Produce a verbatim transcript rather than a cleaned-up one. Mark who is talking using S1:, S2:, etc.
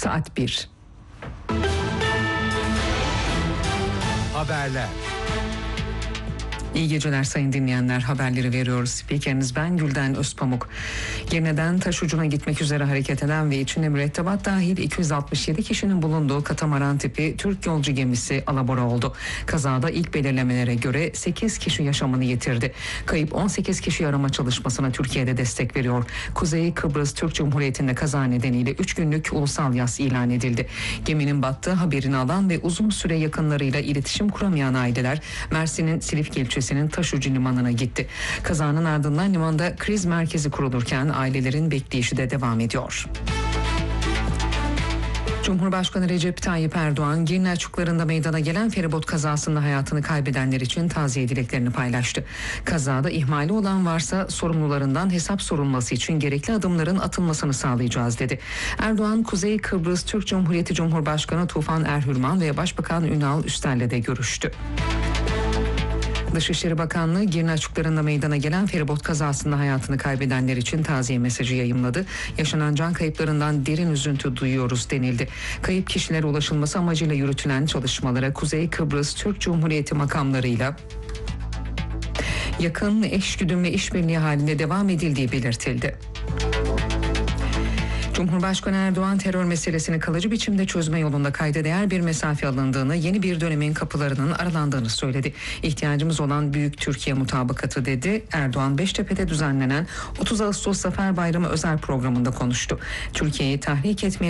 S1: Saat bir.
S2: Haberler.
S1: İyi geceler sayın dinleyenler, haberleri veriyoruz. Spikeriniz ben Gülden Özpamuk. Girne'den Taşucu'na gitmek üzere hareket eden ve içinde mürettebat dahil iki yüz altmış yedi kişinin bulunduğu katamaran tipi Türk yolcu gemisi alabora oldu. Kazada ilk belirlemelere göre sekiz kişi yaşamını yitirdi. Kayıp on sekiz kişi arama çalışmasına Türkiye'de destek veriyor. Kuzey Kıbrıs Türk Cumhuriyeti'nde kaza nedeniyle üç günlük ulusal yas ilan edildi. Geminin battığı haberini alan ve uzun süre yakınlarıyla iletişim kuramayan aileler Mersin'in Silifke ilçesi Taşucu limanına gitti. Kazanın ardından limanda kriz merkezi kurulurken ailelerin bekleyişi de devam ediyor. Cumhurbaşkanı Recep Tayyip Erdoğan, Girne açıklarında meydana gelen feribot kazasında hayatını kaybedenler için taziye dileklerini paylaştı. Kazada ihmali olan varsa sorumlularından hesap sorulması için gerekli adımların atılmasını sağlayacağız dedi. Erdoğan, Kuzey Kıbrıs Türk Cumhuriyeti Cumhurbaşkanı Tufan Erhürman ve Başbakan Ünal Üstel'le de görüştü. Dışişleri Bakanlığı Girne açıklarında meydana gelen feribot kazasında hayatını kaybedenler için taziye mesajı yayımladı. Yaşanan can kayıplarından derin üzüntü duyuyoruz denildi. Kayıp kişilere ulaşılması amacıyla yürütülen çalışmalara Kuzey Kıbrıs Türk Cumhuriyeti makamlarıyla yakın eşgüdüm ve işbirliği halinde devam edildiği belirtildi. Cumhurbaşkanı Erdoğan terör meselesini kalıcı biçimde çözme yolunda kayda değer bir mesafe alındığını, yeni bir dönemin kapılarının aralandığını söyledi. İhtiyacımız olan büyük Türkiye mutabakatı dedi. Erdoğan Beştepe'de düzenlenen otuz Ağustos Zafer Bayramı özel programında konuştu. Türkiye'yi tahrik etmeye